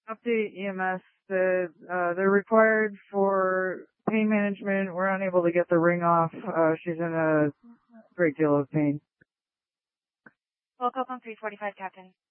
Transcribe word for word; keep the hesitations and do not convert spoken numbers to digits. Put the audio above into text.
Update E M S. The, uh, they're required for pain management. We're unable to get the ring off. Uh, she's in a great deal of pain. Woke up on three forty-five, Captain.